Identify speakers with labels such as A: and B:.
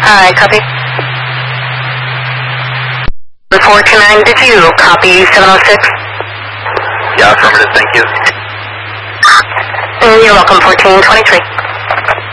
A: Hi, copy. 429, did you copy 706?
B: Yeah, affirmative, thank you.
A: You're welcome, 1423.